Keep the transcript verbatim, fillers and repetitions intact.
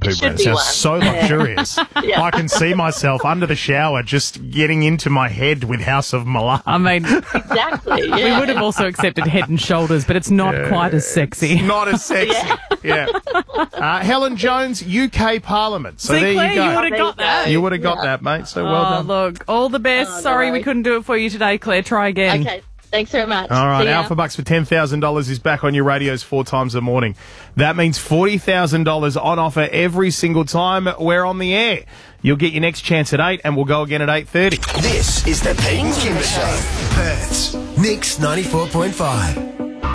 shampoo Should brand. be Sounds one. so luxurious. Yeah. I can see myself under the shower just getting into my head with House of Milan. I mean, Exactly. we Yeah. would have also accepted Head and Shoulders, but it's not quite as sexy. Not as sexy. yeah. Uh, Helen Jones, U K Parliament. So See, there Claire, you you go. would Oh, have there got you go. that. You would have got Yeah. that, mate. So well Oh, done. look, all the best. Oh, no Sorry we worries. couldn't do it for you today, Claire. Try again. Okay. Thanks very much. All right, See ya. Alpha Bucks for ten thousand dollars is back on your radios four times a morning. That means forty thousand dollars on offer every single time we're on the air. You'll get your next chance at eight, and we'll go again at eight thirty. This is the Pete and Kimber Show. Perth's Mix ninety-four point five.